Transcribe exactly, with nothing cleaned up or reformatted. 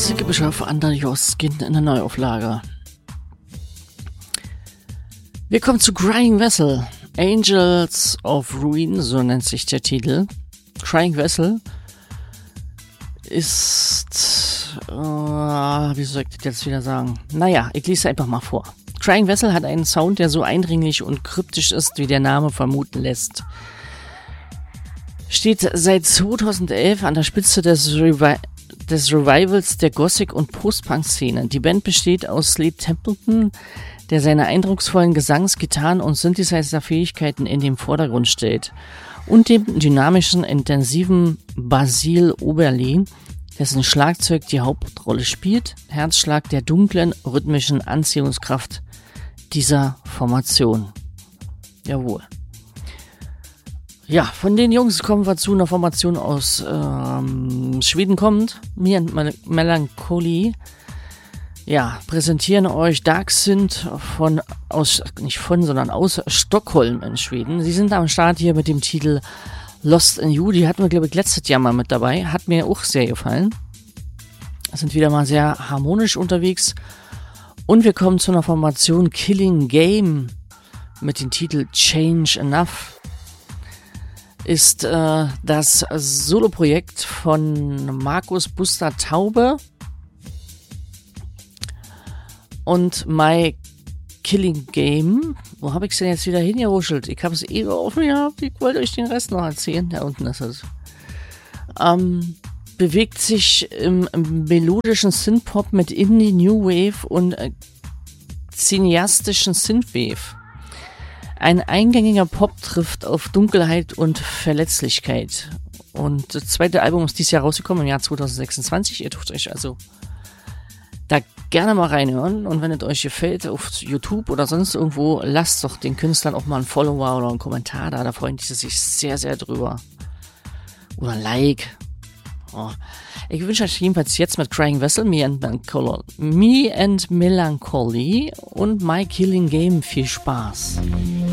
Musikbischof Andrejoskin in der Neuauflage. Wir kommen zu Crying Vessel, Angels of Ruin, so nennt sich der Titel. Crying Vessel ist, äh, wie soll ich das jetzt wieder sagen? Naja, ich lese einfach mal vor. Crying Vessel hat einen Sound, der so eindringlich und kryptisch ist, wie der Name vermuten lässt. Steht seit zweitausendelf an der Spitze des, Revi- des Revivals der Gothic- und Post-Punk-Szene. Die Band besteht aus Slade Templeton, der seine eindrucksvollen Gesangs-, Gitarren- und Synthesizer-Fähigkeiten in den Vordergrund stellt, und dem dynamischen, intensiven Basil Oberle, dessen Schlagzeug die Hauptrolle spielt, Herzschlag der dunklen, rhythmischen Anziehungskraft dieser Formation. Jawohl. Ja, von den Jungs kommen wir zu einer Formation aus ähm, Schweden kommt, Me and Mel- Melancholy. Ja, präsentieren euch Dark Synth von, aus, nicht von, sondern aus Stockholm in Schweden. Sie sind am Start hier mit dem Titel Lost in You. Die hatten wir, glaube ich, letztes Jahr mal mit dabei. Hat mir auch sehr gefallen. Sind wieder mal sehr harmonisch unterwegs. Und wir kommen zu einer Formation Killing Game mit dem Titel Change Enough. Ist äh, das Soloprojekt von Markus Buster Taube und My Killing Game. Wo habe ich es denn jetzt wieder hingeruschelt? Ich habe es eben offen gehabt. Ich wollte euch den Rest noch erzählen. Da unten ist es. Ähm, bewegt sich im, im melodischen Synthpop mit Indie, New Wave und äh, cineastischen Synthwave. Ein eingängiger Pop trifft auf Dunkelheit und Verletzlichkeit. Und das zweite Album ist dieses Jahr rausgekommen, im Jahr zweitausendsechsundzwanzig. Ihr dürft euch also da gerne mal reinhören. Und wenn es euch gefällt, auf YouTube oder sonst irgendwo, lasst doch den Künstlern auch mal einen Follower oder einen Kommentar da. Da freuen die sich sehr, sehr drüber. Oder ein Like. Oh. Ich wünsche euch jedenfalls jetzt mit Crying Vessel, Me and Melancholy, Me and Melancholy und My Killing Game viel Spaß.